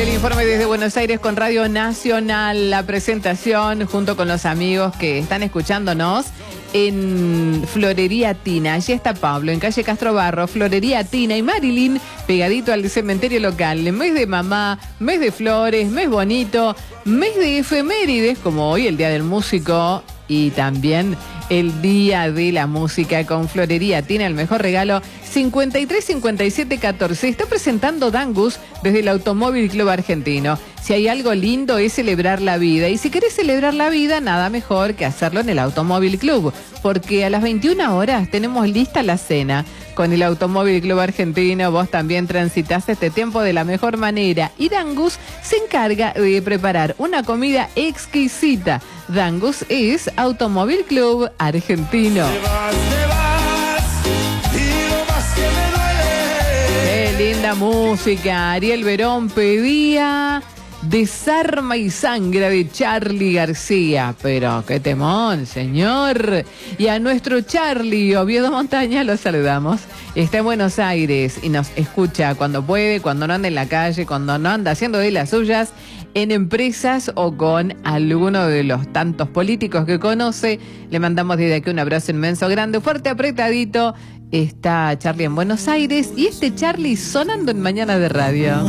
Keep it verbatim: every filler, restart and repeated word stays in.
el informe desde Buenos Aires con Radio Nacional. La presentación junto con los amigos que están escuchándonos en Florería Tina. Allí está Pablo, en calle Castro Barro, Florería Tina y Marilyn, pegadito al cementerio local. Mes de mamá, mes de flores, mes bonito, mes de efemérides, como hoy el Día del Músico y también el Día de la Música con Florería Tina, el mejor regalo. Cincuenta y tres cincuenta y siete catorce. Está presentando Dangus desde el Automóvil Club Argentino. Si hay algo lindo es celebrar la vida. Y si querés celebrar la vida, nada mejor que hacerlo en el Automóvil Club. Porque a las veintiuna horas tenemos lista la cena. Con el Automóvil Club Argentino vos también transitás este tiempo de la mejor manera. Y Dangus se encarga de preparar una comida exquisita. Dangus es Automóvil Club Argentino. Qué linda música. Ariel Verón pedía Desarma y Sangra de Charly García. Pero qué temón, señor. Y a nuestro Charly Oviedo Montaña lo saludamos. Está en Buenos Aires y nos escucha cuando puede, cuando no anda en la calle, cuando no anda haciendo de las suyas, en empresas o con alguno de los tantos políticos que conoce. Le mandamos desde aquí un abrazo inmenso, grande, fuerte, apretadito. Está Charly en Buenos Aires y este Charly sonando en Mañana de Radio.